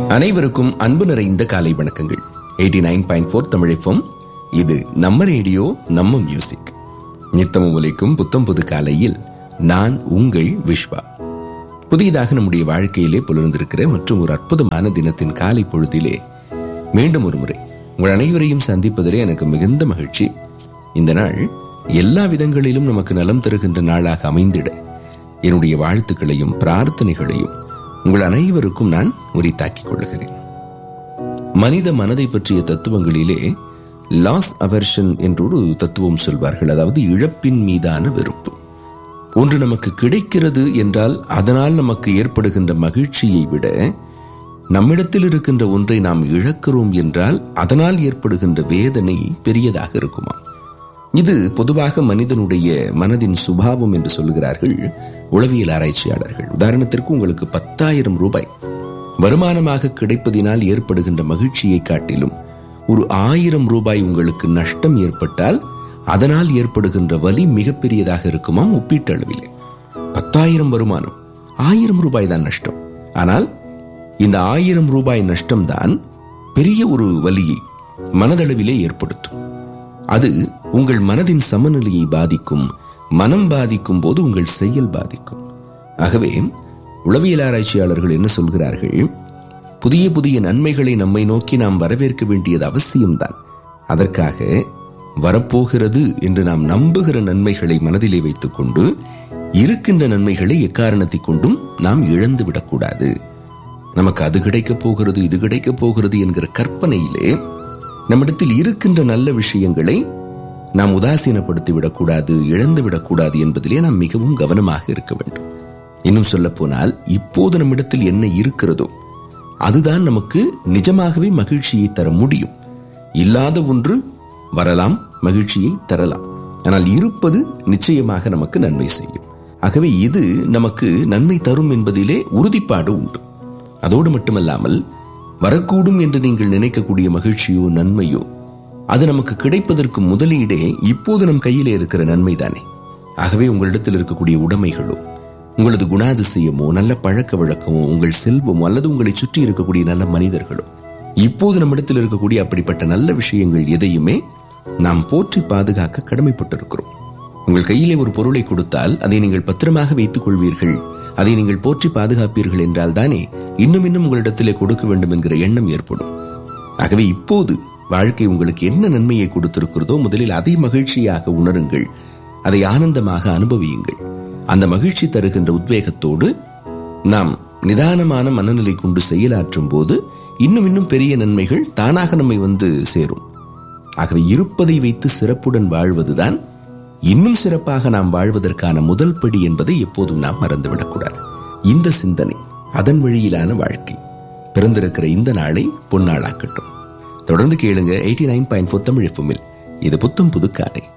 அனைவருக்கும் அன்பு நிறைந்த காலை வணக்கங்கள். 89.4 தமிழ் FM. இது நம்ம ரேடியோ, நம்ம மியூசிக். நித்தமும் உலைக்கும் புத்தம் புது காலையில் நான் உங்கள் விஸ்வா. புதியதாக நம்முடைய வாழ்க்கையிலே புலர்ந்திருக்கிற மற்றும் ஒரு அற்புதமான தினத்தின் காலை பொழுதிலே மீண்டும் ஒரு முறை உங்கள் அனைவரையும் சந்திப்பதிலே எனக்கு மிகுந்த மகிழ்ச்சி. இந்த நாள் எல்லா விதங்களிலும் நமக்கு நலம் தருகின்ற நாளாக அமைந்திட என்னுடைய வாழ்த்துக்களையும் பிரார்த்தனைகளையும் உங்கள் அனைவருக்கும் நான் உரித்தாக்கிக் கொள்கிறேன். மனித மனதை பற்றிய தத்துவங்களிலே லாஸ் அவர்ஷன் என்றொரு தத்துவம் சொல்வார்கள். அதாவது இழப்பின் மீதான வெறுப்பு. ஒன்று நமக்கு கிடைக்கிறது என்றால் அதனால் நமக்கு ஏற்படுகின்ற மகிழ்ச்சியை விட நம்மிடத்தில் இருக்கின்ற ஒன்றை நாம் இழக்கிறோம் என்றால் அதனால் ஏற்படுகின்ற வேதனை பெரியதாக இருக்குமா? இது பொதுவாக மனிதனுடைய மனதின் சுபாவம் என்று சொல்லுகிறார்கள் உளவியல் ஆராய்ச்சியாளர்கள். உதாரணத்திற்கு உங்களுக்கு 10,000 ரூபாய் வருமானமாக கிடைப்பதினால் ஏற்படுகின்ற மகிழ்ச்சியை காட்டிலும் ஒரு 1000 ரூபாய் உங்களுக்கு நஷ்டம் ஏற்பட்டால் அதனால் ஏற்படுகின்ற வலி மிகப்பெரியதாக இருக்குமாம் ஒப்பீட்டளவிலே. 10,000 வருமானம், 1000 ரூபாய் தான் நஷ்டம். ஆனால் இந்த 1000 ரூபாய் நஷ்டம்தான் பெரிய ஒரு வலியை மனதளவிலே ஏற்படுத்தும். அது உங்கள் மனதின் சமநிலையை பாதிக்கும். மனம் பாதிக்கும் போது உங்கள் செயல் பாதிக்கும். ஆகவே உளவியல் ஆராய்ச்சியாளர்கள் என்ன சொல்கிறார்கள்? புதிய புதிய நன்மைகளை நம்மை நோக்கி நாம் வரவேற்க வேண்டியது அவசியம்தான். அதற்காக வரப்போகிறது என்று நாம் நம்புகிற நன்மைகளை மனதிலே வைத்துக் கொண்டு இருக்கின்ற நன்மைகளை எக்காரணத்தை கொண்டும் நாம் இழந்து விடக்கூடாது. நமக்கு அது கிடைக்கப் போகிறது, இது கிடைக்கப் போகிறது என்கிற கற்பனையிலே நம்மிடத்தில் இருக்கின்ற நல்ல விஷயங்களை நாம் உதாசீனப்படுத்தி விடக்கூடாது, இழந்து விடக்கூடாது என்பதிலே நாம் மிகவும் கவனமாக இருக்க வேண்டும். இன்னும் சொல்ல போனால் இப்போது நம்மிடத்தில் என்ன இருக்கிறதோ அதுதான் நமக்கு நிஜமாகவே மகிழ்ச்சியை தர முடியும். இல்லாத ஒன்று வரலாம், மகிழ்ச்சியை தரலாம். ஆனால் இருப்பது நிச்சயமாக நமக்கு நன்மை செய்யும். ஆகவே இது நமக்கு நன்மை தரும் என்பதிலே உறுதிப்பாடு உண்டு. அதோடு மட்டுமல்லாமல் வரக்கூடும் என்று நீங்கள் நினைக்கக்கூடிய மகிழ்ச்சியோ நன்மையோ அது நமக்கு கிடைப்பதற்கு முதலீடே இப்போது நம் கையிலே இருக்கிற நன்மைதானே. ஆகவே உங்களிடத்தில் இருக்கக்கூடிய உடைமைகளோ, உங்களது குணாதிசயமோ, நல்ல பழக்க வழக்கமோ, உங்கள் செல்வமோ அல்லது உங்களை சுற்றி இருக்கக்கூடிய நல்ல மனிதர்களோ, இப்போது நம்மிடத்தில் இருக்கக்கூடிய அப்படிப்பட்ட நல்ல விஷயங்கள் எதையுமே நாம் போற்றி பாதுகாக்க கடமைப்பட்டிருக்கிறோம். உங்கள் கையிலே ஒரு பொருளை கொடுத்தால் அதை நீங்கள் பத்திரமாக வைத்துக் கொள்வீர்கள், அதை நீங்கள் போற்றி பாதுகாப்பீர்கள் என்றால் தானே இன்னும் இன்னும் உங்களிடத்திலே கொடுக்க வேண்டும் என்கிற எண்ணம் ஏற்படும். ஆகவே இப்போது வாழ்க்கை உங்களுக்கு என்ன நன்மையை கொடுத்திருக்கிறதோ முதலில் அதை மகிழ்ச்சியாக உணருங்கள், அதை ஆனந்தமாக அனுபவியுங்கள். அந்த மகிழ்ச்சி தருகின்ற உத்வேகத்தோடு நாம் நிதானமான மனநிலை கொண்டு செயலாற்றும் போது இன்னும் இன்னும் பெரிய நன்மைகள் தானாக நம்மை வந்து சேரும். ஆகவே இருப்பதை வைத்து சிறப்புடன் வாழ்வதுதான் இன்னும் சிறப்பாக நாம் வாழ்வதற்கான முதல் படி என்பதை எப்போதும் நாம் மறந்துவிடக்கூடாது. இந்த சிந்தனை, அதன் வழியிலான வாழ்க்கை பிறந்திருக்கிற இந்த நாளை பொன்னாளாக்கட்டும். தொடர்ந்து கேளுங்க 89.4 தமிழ் FM. இது புத்தம் புது காலை.